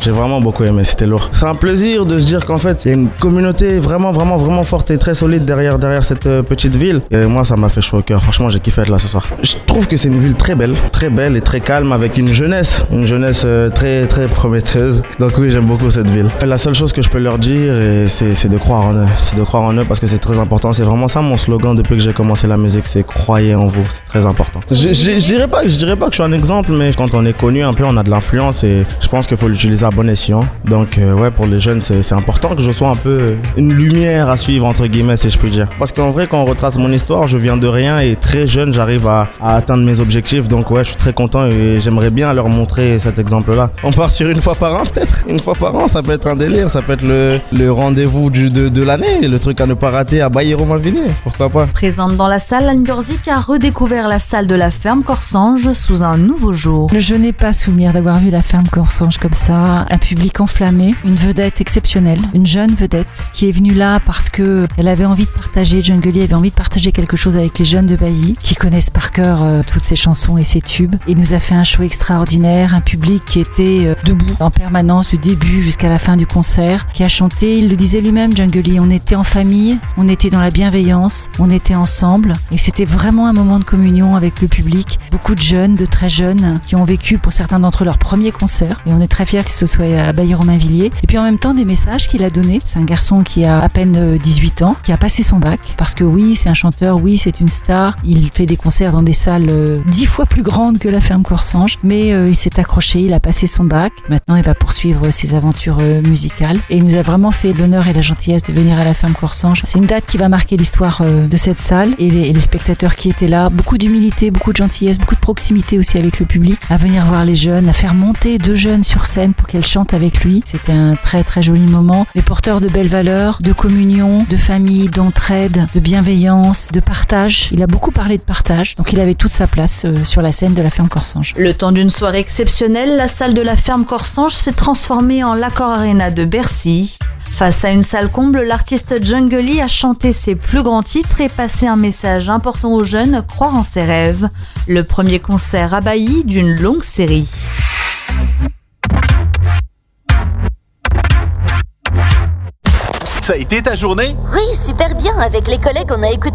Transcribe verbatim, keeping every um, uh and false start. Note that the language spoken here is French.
J'ai vraiment beaucoup aimé, c'était lourd. C'est un plaisir de se dire qu'en fait, il y a une communauté vraiment, vraiment, vraiment forte et très solide derrière, derrière cette euh, petite ville. Et moi, ça m'a fait chaud au cœur. Franchement, j'ai kiffé être là ce soir. Je trouve que c'est une ville très belle, très belle et très calme avec une jeunesse, une jeunesse euh, très, très prometteuse. Donc oui, j'aime beaucoup cette ville. La seule chose que je peux leur dire, c'est, c'est de croire en eux. C'est de croire en eux parce que c'est très important. C'est vraiment ça mon slogan depuis que j'ai commencé la musique, c'est croyez en vous. C'est très important. Je, je, je dirais pas, je dirais pas que je suis un exemple, mais quand on est connu un peu, on a de l'influence et je pense qu'il faut l'utiliser à bon escient. Donc euh, ouais, pour les jeunes, c'est, c'est important que je sois un peu une lumière à suivre entre guillemets, si je puis dire. Parce qu'en vrai, quand on retrace mon histoire, je viens de rien et très jeune, j'arrive à, à atteindre mes objectifs. Donc ouais, je suis très content et j'aimerais bien leur montrer cet exemple-là. On part sur une fois par an peut-être, une fois par an, ça peut être un délire, ça peut être le, le rendez-vous du, de, de l'année, le truc à ne pas rater à Bailly-Romainvilliers, pourquoi pas. Présente dans la salle, Anne Burzik a redécouvert la salle de la ferme Corsange sous un nouveau jour. Je n'ai pas souvenir d'avoir vu la ferme Corsange comme ça, un public enflammé, une vedette exceptionnelle, une jeune vedette qui est venue là parce que elle avait envie de partager, Jungle avait envie de partager quelque chose avec les jeunes de Bailly qui connaissent par cœur euh, toutes ses chansons et ses tubes. Il nous a fait un show extraordinaire, un public qui était euh, debout en permanence du début jusqu'à la fin du concert, qui a chanté, il le disait lui-même, Jungle, on était en famille, on était dans la bienveillance, on était ensemble et c'était vraiment un moment de communion avec le public. Beaucoup de jeunes, de très jeunes qui ont vécu pour certains d'entre eux leur premier concert et on est très fiers que ce soit à Bailly-Romainvilliers. Et puis en même temps des messages qu'il a donnés. C'est un garçon qui a à peine dix-huit ans, qui a passé son bac parce que oui, c'est un chanteur, oui, c'est une star. Il fait des concerts dans des salles euh, dix fois plus grandes que la ferme Corsange, mais euh, il s'est accroché, il a passé son bac. Maintenant, il va poursuivre ses aventures euh, musicales et il nous a vraiment fait l'honneur et la gentillesse de venir à la ferme Corsange. C'est une date qui va marquer l'histoire euh, de cette salle et les, et les spectateurs qui étaient là. Beaucoup d'humilité, beaucoup de gentillesse, beaucoup de proximité aussi avec le public, à venir voir les jeunes, à faire monter deux jeunes sur scène pour qu'elles chantent avec lui. C'était un très très joli moment, mais porteur de belles valeurs, de communion, de famille, d'entraide, de bienveillance, de partage. Il a beaucoup parlé de partage, donc il avait toute sa place euh, sur la scène de la ferme Corsange. Le temps d'une soirée exceptionnelle, la salle de la ferme Corsange s'est transformée en l'Accor Arena de Bercy. Face à une salle comble, l'artiste Jungle a chanté ses plus grands titres et passé un message important aux jeunes, croire en ses rêves. Le premier concert à Bailly d'une longue série. Ça a été ta journée ? Oui, super bien. Avec les collègues, on a écouté